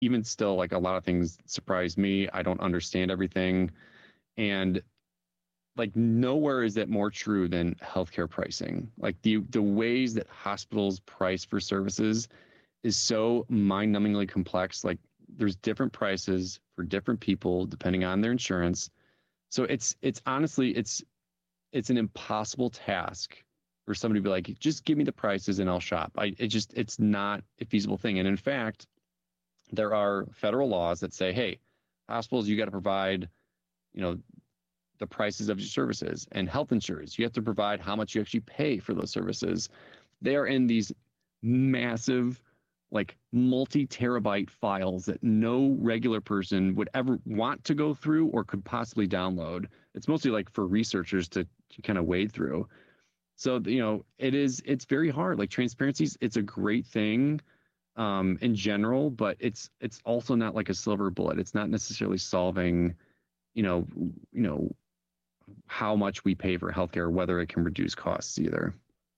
even still, like a lot of things surprise me. I don't understand everything. And like nowhere is it more true than healthcare pricing. Like the ways that hospitals price for services is so mind-numbingly complex. Like there's different prices for different people depending on their insurance. So it's honestly it's an impossible task for somebody to be like, just give me the prices and I'll shop. It's not a feasible thing. And in fact, there are federal laws that say, hey, hospitals, you got to provide, you know, the prices of your services, and health insurance. You have to provide how much you actually pay for those services. They are in these massive, like multi-terabyte files that no regular person would ever want to go through or could possibly download. It's mostly like for researchers to kind of wade through. So, it's very hard. Like transparency, it's a great thing in general, but it's also not like a silver bullet. It's not necessarily solving, you know, you know, how much we pay for healthcare, whether it can reduce costs either.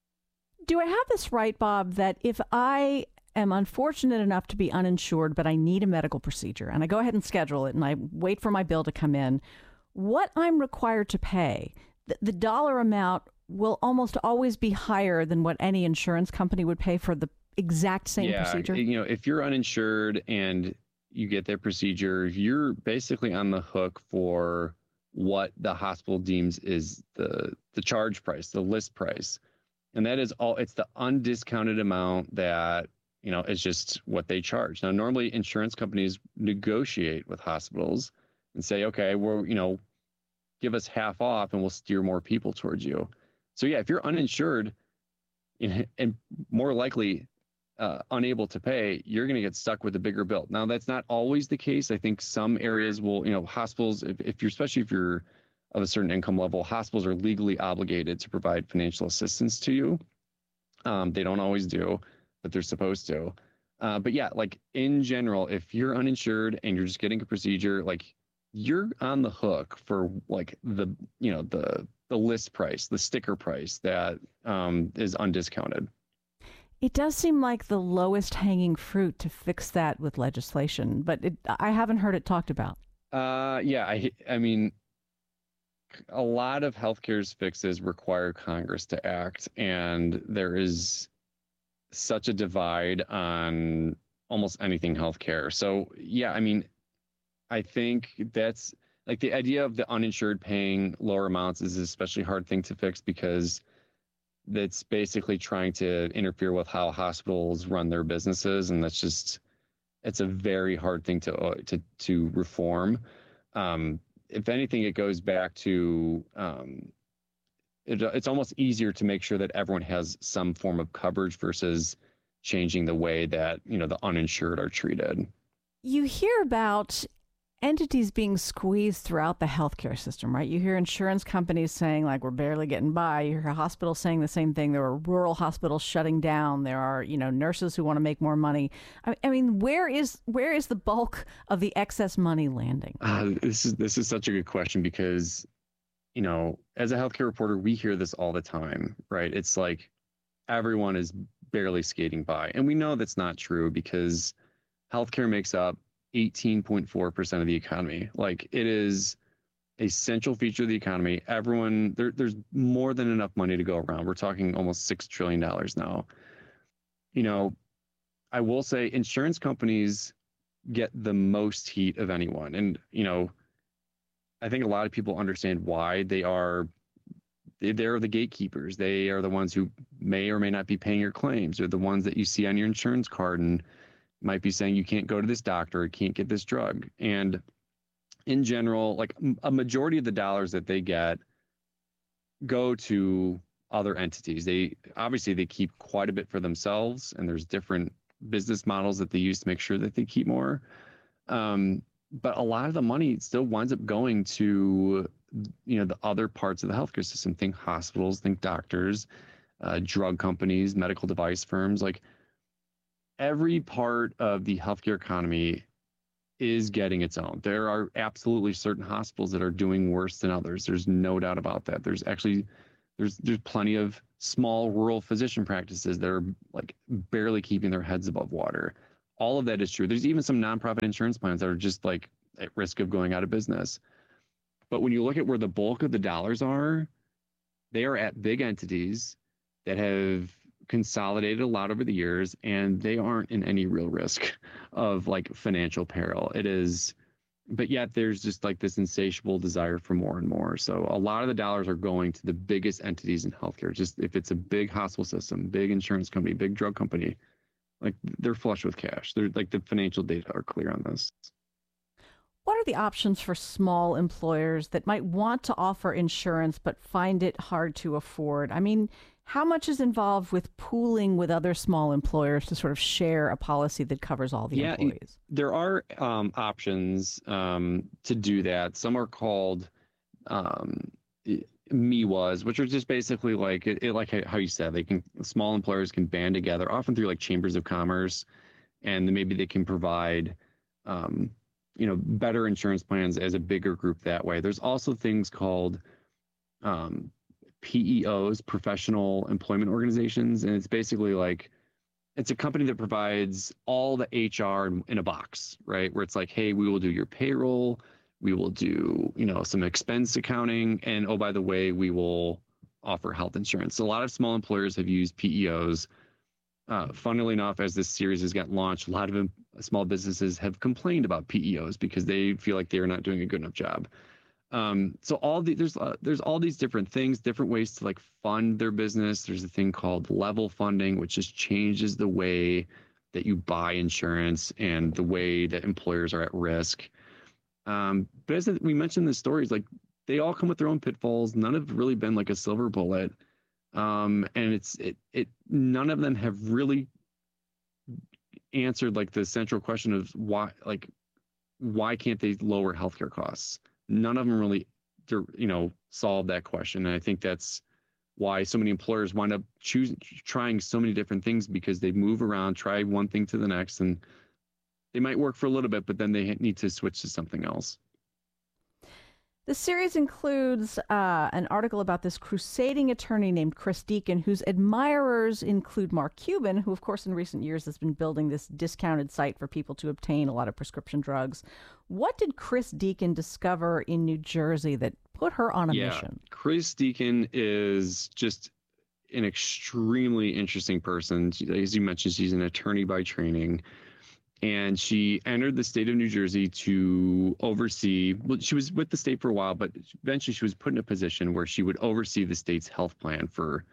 Do I have this right, Bob, that if I am unfortunate enough to be uninsured, but I need a medical procedure and I go ahead and schedule it and I wait for my bill to come in, what I'm required to pay, the dollar amount will almost always be higher than what any insurance company would pay for the exact same procedure? If you're uninsured and you get their procedure, you're basically on the hook for what the hospital deems is the charge price, the list price. And that is all, it's the undiscounted amount that, is just what they charge. Now, normally insurance companies negotiate with hospitals and say, okay, give us half off and we'll steer more people towards you. So yeah, if you're uninsured and more likely unable to pay, you're going to get stuck with a bigger bill. Now, that's not always the case. I think some areas will, hospitals, especially if you're of a certain income level, hospitals are legally obligated to provide financial assistance to you. They don't always do, but they're supposed to. But yeah, like in general, if you're uninsured and you're just getting a procedure, like you're on the hook for like the list price, the sticker price that is undiscounted. It does seem like the lowest hanging fruit to fix that with legislation, but I haven't heard it talked about. I mean, a lot of healthcare's fixes require Congress to act, and there is such a divide on almost anything healthcare. So, yeah, I mean, I think that's like the idea of the uninsured paying lower amounts is an especially hard thing to fix because that's basically trying to interfere with how hospitals run their businesses, and it's a very hard thing to reform. If anything, it goes back to it's almost easier to make sure that everyone has some form of coverage versus changing the way that the uninsured are treated. You hear about entities being squeezed throughout the healthcare system, right? You hear insurance companies saying, like, we're barely getting by. You hear hospitals saying the same thing. There are rural hospitals shutting down. There are, nurses who want to make more money. I mean, where is the bulk of the excess money landing? This is such a good question because, as a healthcare reporter, we hear this all the time, right? It's like everyone is barely skating by. And we know that's not true because healthcare makes up 18.4% of the economy. Like it is a central feature of the economy. Everyone, there's more than enough money to go around. We're talking almost $6 trillion now. I will say insurance companies get the most heat of anyone. And, I think a lot of people understand why they're the gatekeepers. They are the ones who may or may not be paying your claims. They're the ones that you see on your insurance card and might be saying you can't go to this doctor, can't get this drug. And in general, like a majority of the dollars that they get go to other entities. They keep quite a bit for themselves, and there's different business models that they use to make sure that they keep more. But a lot of the money still winds up going to, the other parts of the healthcare system. Think hospitals, think doctors, drug companies, medical device firms. Like every part of the healthcare economy is getting its own. There are absolutely certain hospitals that are doing worse than others. There's no doubt about that. There's plenty of small rural physician practices that are like barely keeping their heads above water. All of that is true. There's even some nonprofit insurance plans that are just like at risk of going out of business. But when you look at where the bulk of the dollars are, they are at big entities that have consolidated a lot over the years, and they aren't in any real risk of like financial peril. It is, but yet there's just like this insatiable desire for more and more. So a lot of the dollars are going to the biggest entities in healthcare. Just if it's a big hospital system, big insurance company, big drug company, like they're flush with cash. They're like the financial data are clear on this. What are the options for small employers that might want to offer insurance but find it hard to afford? I mean, how much is involved with pooling with other small employers to sort of share a policy that covers all the employees? There are options to do that. Some are called MIWAs, which are just basically like like how you said, small employers can band together, often through like chambers of commerce, and maybe they can provide better insurance plans as a bigger group that way. There's also things called PEOs, professional employment organizations, and it's basically like it's a company that provides all the HR in a box, right? Where it's like, hey, we will do your payroll, we will do some expense accounting, and oh, by the way, we will offer health insurance. So a lot of small employers have used PEOs. Funnily enough, as this series has got launched, a lot of small businesses have complained about PEOs because they feel like they are not doing a good enough job. So there's all these different things, different ways to like fund their business. There's a thing called level funding, which just changes the way that you buy insurance and the way that employers are at risk. But as we mentioned, the stories, like they all come with their own pitfalls. None have really been like a silver bullet. And none of them have really answered like the central question of why can't they lower healthcare costs? None of them really, solve that question. And I think that's why so many employers wind up trying so many different things, because they move around, try one thing to the next, and they might work for a little bit, but then they need to switch to something else. The series includes an article about this crusading attorney named Chris Deacon, whose admirers include Mark Cuban, who, of course, in recent years has been building this discounted site for people to obtain a lot of prescription drugs. What did Chris Deacon discover in New Jersey that put her on a mission? Chris Deacon is just an extremely interesting person. As you mentioned, she's an attorney by training. And she entered the state of New Jersey to oversee, well, she was with the state for a while, but eventually she was put in a position where she would oversee the state's health plan for,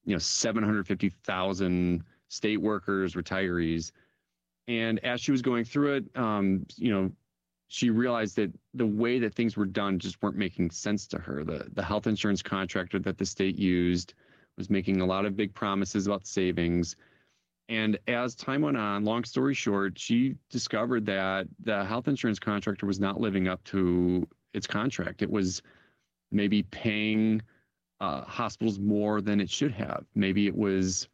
750,000 state workers, retirees. And as she was going through it, she realized that the way that things were done just weren't making sense to her. The health insurance contractor that the state used was making a lot of big promises about savings. And as time went on, long story short, she discovered that the health insurance contractor was not living up to its contract. It was maybe paying hospitals more than it should have. Maybe it was,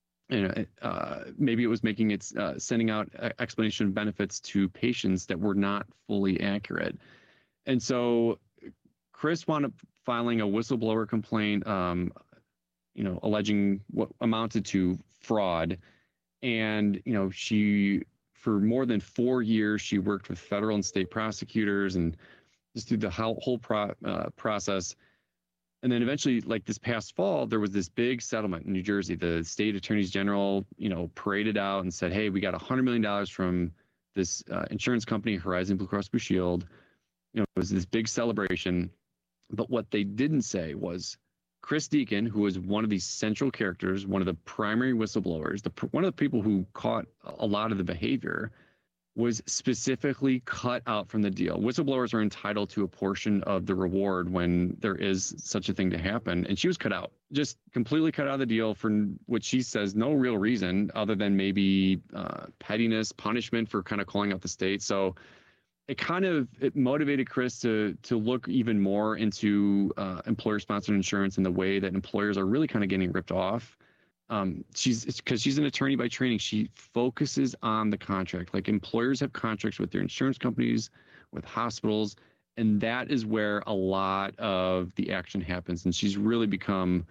making its sending out explanation of benefits to patients that were not fully accurate. And so Chris wound up filing a whistleblower complaint, alleging what amounted to fraud. And, she, for more than 4 years, she worked with federal and state prosecutors and just through the whole process. And then eventually, like this past fall, there was this big settlement in New Jersey. The state attorneys general, paraded out and said, hey, we got $100 million from this insurance company, Horizon Blue Cross Blue Shield. It was this big celebration. But what they didn't say was, Chris Deacon, who was one of these central characters, one of the primary whistleblowers, one of the people who caught a lot of the behavior, was specifically cut out from the deal. Whistleblowers are entitled to a portion of the reward when there is such a thing to happen. And she was cut out, just completely cut out of the deal for what she says no real reason other than maybe pettiness, punishment for kind of calling out the state. So it motivated Chris to look even more into employer-sponsored insurance and the way that employers are really kind of getting ripped off. Because she's an attorney by training, she focuses on the contract. Like employers have contracts with their insurance companies, with hospitals, and that is where a lot of the action happens. And she's really become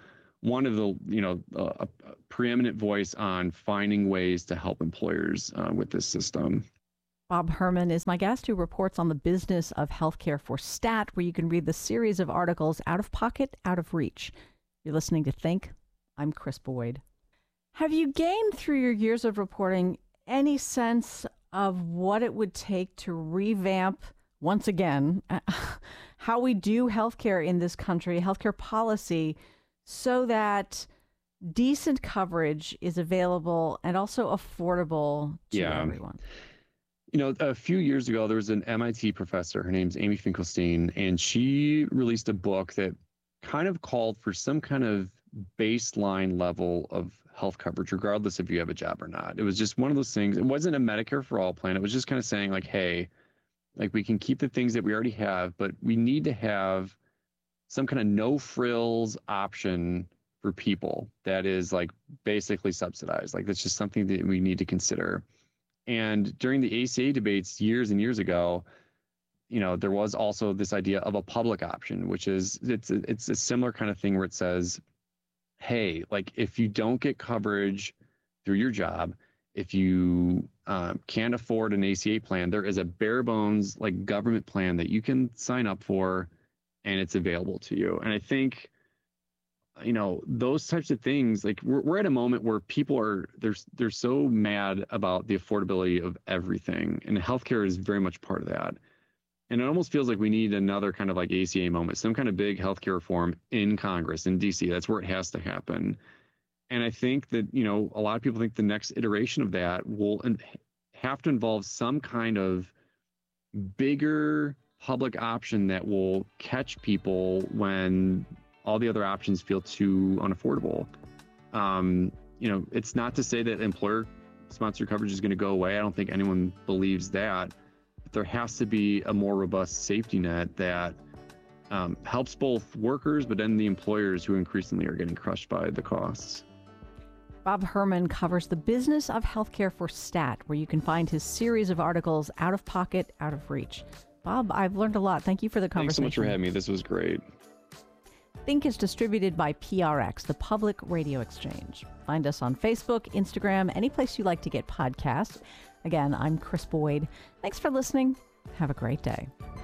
one of the, a preeminent voice on finding ways to help employers with this system. Bob Herman is my guest, who reports on the business of healthcare for STAT, where you can read the series of articles Out of Pocket, Out of Reach. You're listening to Think. I'm Chris Boyd. Have you gained through your years of reporting any sense of what it would take to revamp, once again, how we do healthcare in this country, healthcare policy, so that decent coverage is available and also affordable to everyone? A few years ago, there was an MIT professor, her name's Amy Finkelstein, and she released a book that kind of called for some kind of baseline level of health coverage, regardless if you have a job or not. It was just one of those things. It wasn't a Medicare for all plan. It was just kind of saying like, hey, like we can keep the things that we already have, but we need to have some kind of no frills option for people that is like basically subsidized. Like that's just something that we need to consider. And during the ACA debates years and years ago, there was also this idea of a public option, which is it's a similar kind of thing where it says, hey, like if you don't get coverage through your job, if you can't afford an ACA plan, there is a bare bones like government plan that you can sign up for, and it's available to you. And I think those types of things, like we're at a moment where people are they're so mad about the affordability of everything, and healthcare is very much part of that. And it almost feels like we need another kind of like ACA moment, some kind of big healthcare reform in Congress, in DC. That's where it has to happen. And I think that, a lot of people think the next iteration of that will have to involve some kind of bigger public option that will catch people when all the other options feel too unaffordable. It's not to say that employer-sponsored coverage is going to go away. I don't think anyone believes that. But there has to be a more robust safety net that helps both workers, but then the employers who increasingly are getting crushed by the costs. Bob Herman covers the business of healthcare for STAT, where you can find his series of articles, Out of Pocket, Out of Reach. Bob, I've learned a lot. Thank you for the conversation. Thanks so much for having me. This was great. Think is distributed by PRX, the Public Radio Exchange. Find us on Facebook, Instagram, any place you like to get podcasts. Again, I'm Chris Boyd. Thanks for listening. Have a great day.